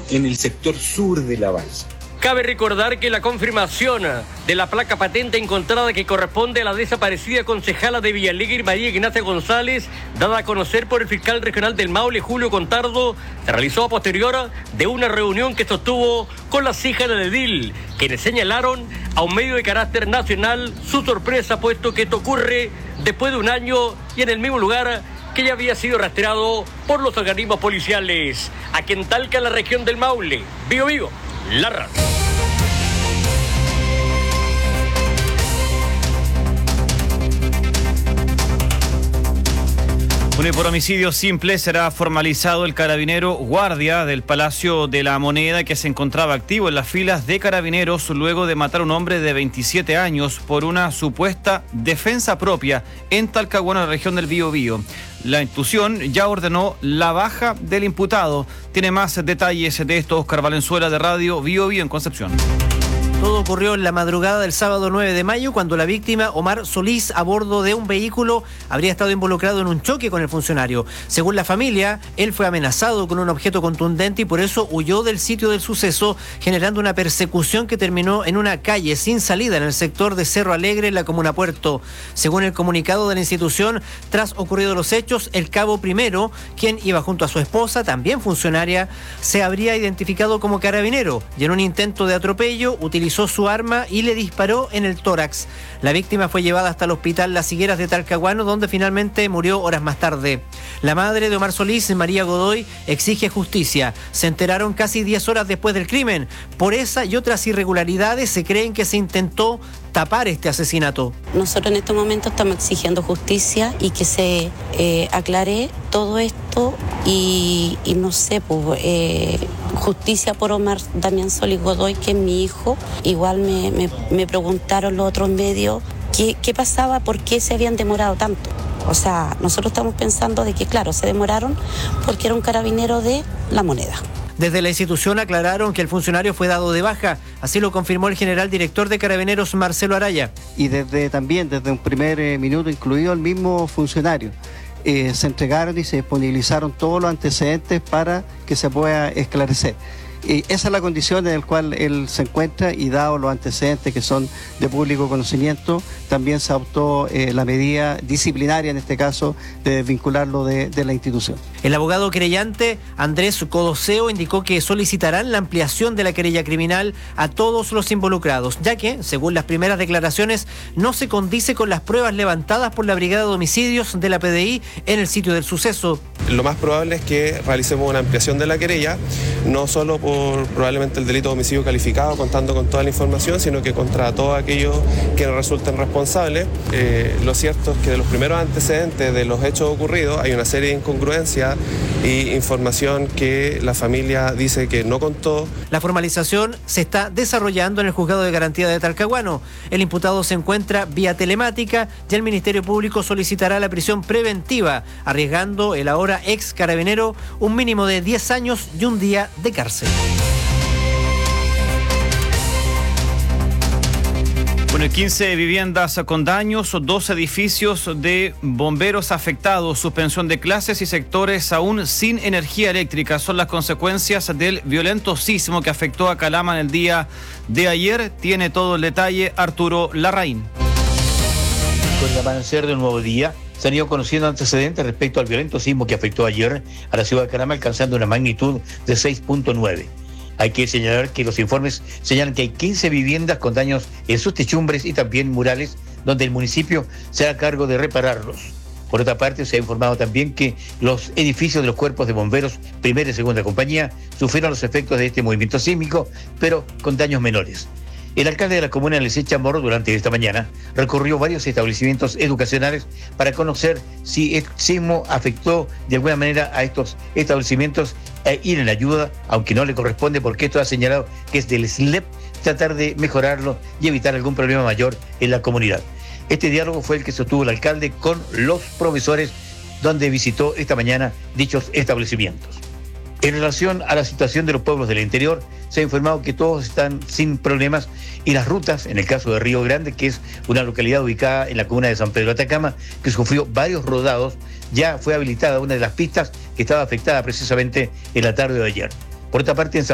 en el sector sur de la balsa. Cabe recordar que la confirmación de la placa patente encontrada que corresponde a la desaparecida concejala de Villalegre, María Ignacia González, dada a conocer por el fiscal regional del Maule, Julio Contardo, se realizó a posterior de una reunión que sostuvo con las hijas del edil, quienes señalaron a un medio de carácter nacional su sorpresa, puesto que esto ocurre después de un año y en el mismo lugar que ya había sido rastreado por los organismos policiales. Aquí en Talca, en la región del Maule, Vigo, la radio. Bueno, y por homicidio simple será formalizado el carabinero guardia del Palacio de la Moneda, que se encontraba activo en las filas de carabineros luego de matar a un hombre de 27 años por una supuesta defensa propia en Talcahuano, en la región del Biobío. La institución ya ordenó la baja del imputado. Tiene más detalles de esto Oscar Valenzuela, de Radio Biobío en Concepción. Todo ocurrió en la madrugada del sábado 9 de mayo, cuando la víctima, Omar Solís, a bordo de un vehículo, habría estado involucrado en un choque con el funcionario. Según la familia, él fue amenazado con un objeto contundente y por eso huyó del sitio del suceso, generando una persecución que terminó en una calle sin salida en el sector de Cerro Alegre, en la comuna Puerto. Según el comunicado de la institución, tras ocurridos los hechos, el cabo primero, quien iba junto a su esposa, también funcionaria, se habría identificado como carabinero y en un intento de atropello utilizó su arma y le disparó en el tórax. La víctima fue llevada hasta el hospital Las Higueras de Talcahuano, donde finalmente murió horas más tarde. La madre de Omar Solís, María Godoy, exige justicia. Se enteraron casi 10 horas después del crimen. Por esa y otras irregularidades se creen que se intentó tapar este asesinato. Nosotros en este momento estamos exigiendo justicia y que se aclare todo esto y no sé, pues, justicia por Omar Damián Solís Godoy, que es mi hijo. Igual me preguntaron los otros medios qué pasaba, por qué se habían demorado tanto. O sea, nosotros estamos pensando de que, claro, se demoraron porque era un carabinero de La Moneda. Desde la institución aclararon que el funcionario fue dado de baja, así lo confirmó el general director de Carabineros, Marcelo Araya. Y desde un primer minuto, incluido el mismo funcionario, se entregaron y se disponibilizaron todos los antecedentes para que se pueda esclarecer. Esa es la condición en la cual él se encuentra y dado los antecedentes que son de público conocimiento, también se adoptó la medida disciplinaria, en este caso, de desvincularlo de la institución. El abogado querellante, Andrés Codoseo, indicó que solicitarán la ampliación de la querella criminal a todos los involucrados, ya que, según las primeras declaraciones, no se condice con las pruebas levantadas por la Brigada de Homicidios de la PDI en el sitio del suceso. Lo más probable es que realicemos una ampliación de la querella, no solo por probablemente el delito de homicidio calificado, contando con toda la información, sino que contra todos aquellos que resulten responsables. Lo cierto es que de los primeros antecedentes de los hechos ocurridos hay una serie de incongruencias y información que la familia dice que no contó. La formalización se está desarrollando en el Juzgado de Garantía de Talcahuano. El imputado se encuentra vía telemática y el Ministerio Público solicitará la prisión preventiva, arriesgando el ahora ex carabinero un mínimo de 10 años y un día de cárcel. Bueno, 15 viviendas con daños, 2 edificios de bomberos afectados, suspensión de clases y sectores aún sin energía eléctrica. Son las consecuencias del violento sismo que afectó a Calama en el día de ayer. Tiene todo el detalle Arturo Larraín. Con el amanecer de un nuevo día, se han ido conociendo antecedentes respecto al violento sismo que afectó ayer a la ciudad de Calama, alcanzando una magnitud de 6.9. Hay que señalar que los informes señalan que hay 15 viviendas con daños en sus techumbres y también murales, donde el municipio se hará cargo de repararlos. Por otra parte, se ha informado también que los edificios de los cuerpos de bomberos, primera y segunda compañía, sufrieron los efectos de este movimiento sísmico, pero con daños menores. El alcalde de la comuna, Leslie Chamorro, durante esta mañana recorrió varios establecimientos educacionales para conocer si el sismo afectó de alguna manera a estos establecimientos e ir en ayuda, aunque no le corresponde, porque esto ha señalado que es del SLEP tratar de mejorarlo y evitar algún problema mayor en la comunidad. Este diálogo fue el que sostuvo el alcalde con los profesores, donde visitó esta mañana dichos establecimientos. En relación a la situación de los pueblos del interior, se ha informado que todos están sin problemas y las rutas, en el caso de Río Grande, que es una localidad ubicada en la comuna de San Pedro de Atacama, que sufrió varios rodados, ya fue habilitada una de las pistas que estaba afectada precisamente en la tarde de ayer. Por otra parte, en